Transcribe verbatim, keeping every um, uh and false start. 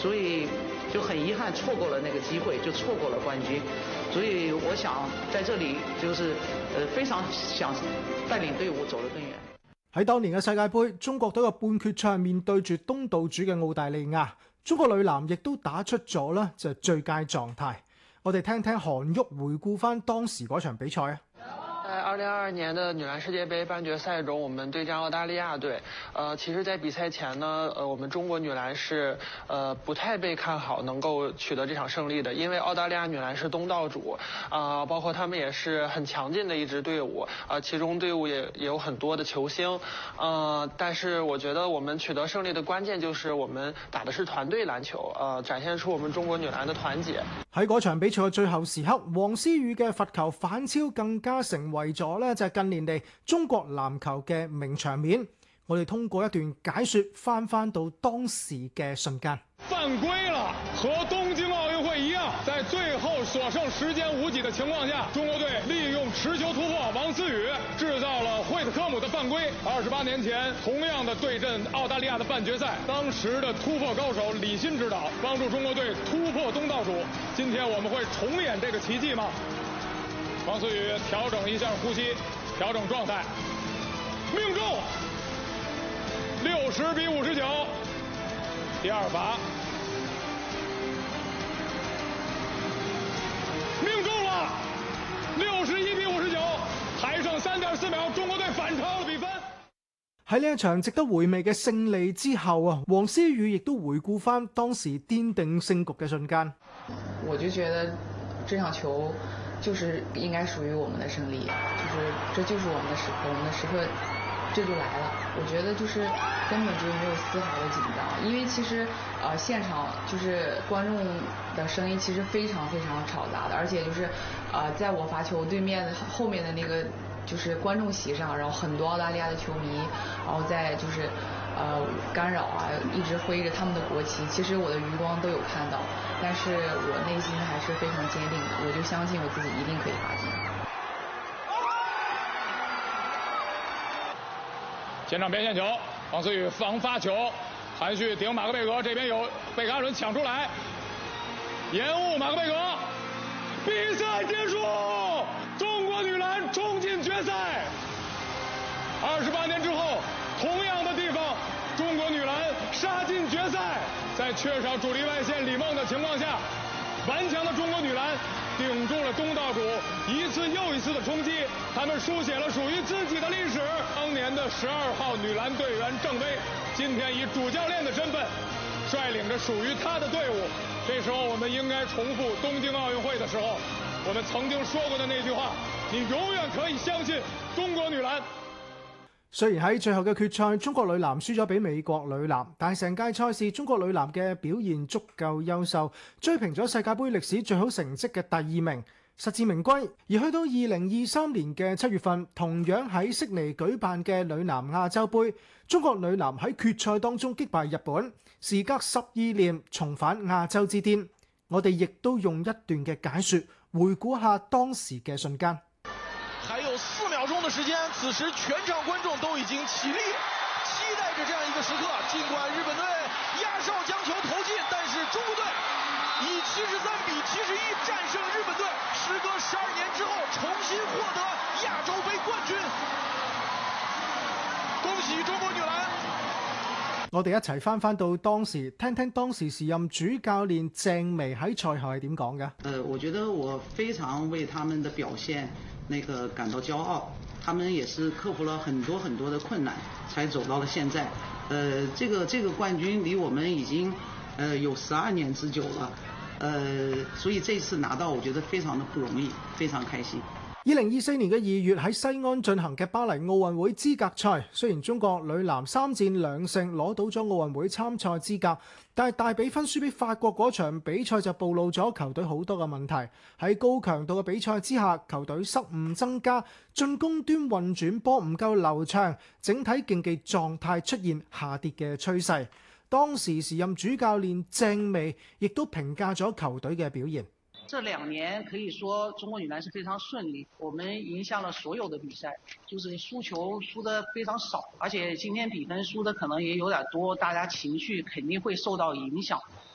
所以就很遗憾错过了那个机会，就錯過了冠軍。所以我想在這裡就是呃非常想帶領隊伍走得更遠。 喺當年嘅世界盃，中國隊嘅半決賽面對住東道主嘅澳大利亞，中國女籃亦都打出咗啦就最佳狀態。我哋聽聽韓旭回顧翻當時嗰場比賽啊。 在二零二二年的女籃世界盃半決賽中，我們對戰澳大利亞隊。呃，其實，在比賽前呢，呃，我們中國女籃是呃不太被看好能夠取得這場勝利的，因為澳大利亞女籃是東道主，啊、呃，包括他們也是很強勁的一支隊伍，啊、呃，其中隊伍也也有很多的球星，呃，但是我覺得我們取得勝利的關鍵就是我們打的是團隊籃球，呃，展現出我們中國女籃的團結。 喺嗰場比賽嘅最後時刻，黃思雨嘅罰球反超更加成為咗咧就係近年嚟中國籃球嘅名場面。我哋通過一段解說翻翻到當時嘅瞬間。 犯規了，和東京奧運會一樣，在最後所剩時間無幾的情況下，中國隊利用持球突破王思雨製造了惠特科姆的犯規。二十八年前同樣的對陣澳大利亞的半決賽，當時的突破高手李鑫指導，幫助中國隊突破東道主。今天我們會重演這個奇蹟嗎？王思雨調整一下呼吸，調整狀態，命中，六十比五十九，第二罰，命中了，六十一比五十九，還剩三點四秒，中國隊反超了比分。 喺呢一場值得回味嘅勝利之後啊，黃思雨亦都回顧翻當時奠定勝局嘅瞬間。 我就覺得這場球就是應該屬於我們的勝利，就是這就是我們的時刻，我們的時刻這就來了。我覺得就是根本就沒有絲毫的緊張，因為其實呃現場就是觀眾的聲音其實非常非常嘈雜的，而且就是呃在我罰球對面的後面的那個就是觀眾席上，然後很多澳大利亞的球迷，然後在就是呃干擾啊，一直揮着他們的國旗，其實我的餘光都有看到，但是我內心還是非常堅定的，我就相信我自己一定可以罰進。 前場邊線球，王思雨防發球，韓旭頂馬克貝格，這邊有貝克阿倫搶出來，延誤馬克貝格，比賽結束，中國女籃衝進決賽。二十八年之後，同樣的地方，中國女籃殺進決賽，在缺少主力外線李夢的情況下，頑強的中國女籃頂住了東道主一次又一次的衝擊，他們書寫了屬於自己的歷史。當年的十二號女籃隊員鄭薇，今天以主教練的身份率領着屬於他的隊伍。這時候我們應該重複東京奧運會的時候我們曾經說過的那句話，你永遠可以相信中國女籃。 雖然喺最後嘅決賽，中國女籃輸咗俾美國女籃，但係成屆賽事中國女籃嘅表現足夠優秀，追平咗世界盃歷史最好成績嘅第二名，實至名歸。而去到二零二三年嘅七月份，同樣喺悉尼舉辦嘅女籃亞洲盃，中國女籃喺決賽當中擊敗日本，時隔十二年重返亞洲之巔。我哋亦都用一段嘅解說回顧下當時嘅瞬間。 還有四秒鐘的時間，此時全場觀眾都已經起立，期待着這樣一個時刻。盡管日本隊壓哨將球投進，但是中國隊以七十三比七十一戰勝日本隊，時隔十二年之後重新獲得亞洲盃冠軍。恭喜中國女籃！ 我哋一齊翻翻到當時，聽聽當時時任主教練鄭薇喺賽後係點講嘅。 呃，我覺得我非常為他們的表現那個感到驕傲，他們也是克服了很多很多的困難，才走到了現在。呃，這個這個冠軍離我們已經呃有十二年之久了，呃，所以這次拿到，我覺得非常的不容易，非常開心。 二零二四年嘅二月喺西安進行嘅巴黎奧運會資格賽，雖然中國女籃三戰兩勝攞到咗奧運會參賽資格，但係大比分輸俾法國嗰場比賽就暴露咗球隊好多嘅問題。喺高強度嘅比賽之下，球隊失誤增加，進攻端運轉波唔夠流暢，整體競技狀態出現下跌嘅趨勢。當時時任主教練鄭薇亦都評價咗球隊嘅表現。 這兩年可以說中國女籃是非常順利，我們贏下了所有的比賽，就是輸球輸得非常少，而且今天比分輸得可能也有點多，大家情緒肯定會受到影響。